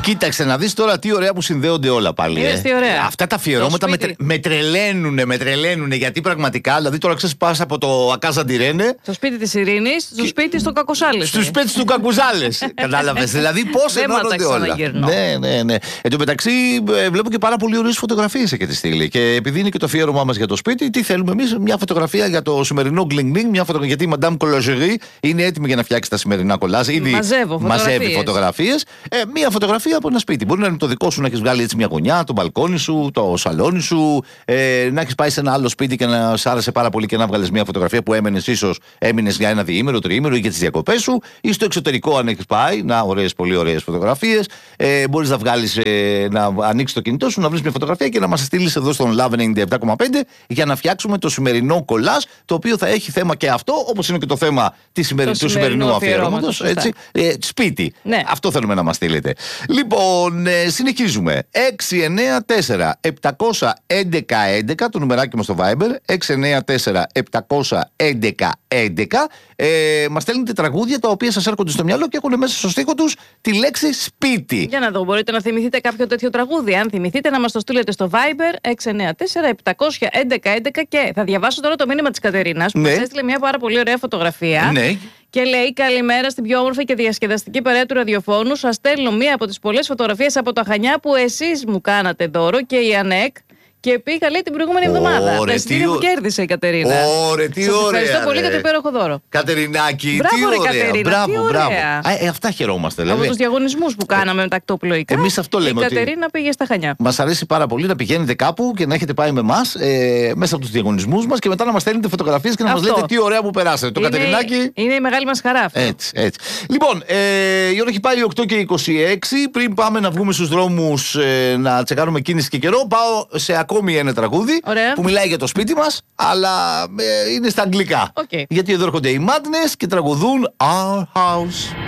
Κοίταξε να δεις τώρα τι ωραία που συνδέονται όλα πάλι. Αυτά τα αφιερώματα με τρελαίνουνε, γιατί πραγματικά, δηλαδή τώρα ξέρεις, πας από το Ακάζα Ντιρένε στο σπίτι της Ειρήνης, στο σπίτι του Κακουζάλες. Στο σπίτι του Κακουζάλες. Κατάλαβες. Δηλαδή πώς ενώνονται όλα. Ναι. Εν τω μεταξύ, βλέπω και πάρα πολύ ωραίες φωτογραφίες εκεί τη στήλη. Και επειδή είναι και το αφιέρωμά μας για το σπίτι, τι θέλουμε εμείς, μια φωτογραφία για το σημερινό γκλινγκ, γιατί η Madame Collagerie είναι έτοιμη για να φτιάξει τα σημερινά κολλάζ. Ήδη μαζεύει φωτογραφίες. Μια φωτογραφία από ένα σπίτι. Μπορεί να είναι το δικό σου, να έχεις βγάλει έτσι μια γωνιά, το μπαλκόνι σου, το σαλόνι σου, να έχεις πάει σε ένα άλλο σπίτι και να σ' άρεσε πάρα πολύ και να βγάλεις μια φωτογραφία που έμεινες για ένα διήμερο, τριήμερο ή για τις διακοπές σου, ή στο εξωτερικό αν έχεις πάει. Πολύ ωραίες φωτογραφίες. Μπορείς να βγάλεις, να ανοίξεις το κινητό σου, να βρεις μια φωτογραφία και να μας στείλεις εδώ στον Love 97,5 για να φτιάξουμε το σημερινό κολλάζ, το οποίο θα έχει θέμα και αυτό, όπως είναι και το θέμα του σημερινού αφιερώματος. Σπίτι. Ναι. Αυτό θέλουμε να μας στείλετε. Λοιπόν, συνεχίζουμε. 694-711-11, το νουμεράκι μας στο Viber. 694-711-11. Μας στέλνετε τραγούδια τα οποία σας έρχονται στο μυαλό και έχουν μέσα στο στίχο τους τη λέξη σπίτι. Για να δω, μπορείτε να θυμηθείτε κάποιο τέτοιο τραγούδι. Αν θυμηθείτε, να μας το στείλετε στο Viber 694-711-11. Και θα διαβάσω τώρα το μήνυμα της Κατερίνας που μας έστειλε μια πάρα πολύ ωραία φωτογραφία. Ναι. Και λέει: καλημέρα στην πιο όμορφη και διασκεδαστική παρέα του ραδιοφώνου. Σας στέλνω μία από τις πολλές φωτογραφίες από τα Χανιά που εσείς μου κάνατε δώρο και η ΑΝΕΚ. Και πήγα, λέει, την προηγούμενη εβδομάδα. Τα εισιτήρια που κέρδισε η Κατερίνα. Τι ωραία. Ευχαριστώ πολύ για το υπέροχο δώρο. Κατερινάκη, μπράβο, τι ωραία. Κατερίνα, Μπράβο. Αυτά χαιρόμαστε, δηλαδή. Από τους διαγωνισμούς που κάναμε με τακτοπλοϊκά. Εμείς αυτό λέμε. Η Κατερίνα πήγε στα Χανιά. Μας αρέσει πάρα πολύ να πηγαίνετε κάπου και να έχετε πάει με εμάς μέσα από τους διαγωνισμούς μας και μετά να μας στέλνετε φωτογραφίες και να μας λέτε τι ωραία που περάσατε. Το Κατερινάκη. Είναι η μεγάλη μας χαρά αυτό. Έτσι. Λοιπόν, η ώρα έχει πάει 8 και 26. Πριν πάμε να βγούμε στους δρόμους να τσεκάρουμε κίνηση και καιρό, πάω σε ακόμη ένα τραγούδι. Ωραία. Που μιλάει για το σπίτι μας, αλλά είναι στα αγγλικά. Okay. Γιατί εδώ έρχονται οι Madness και τραγουδούν Our House.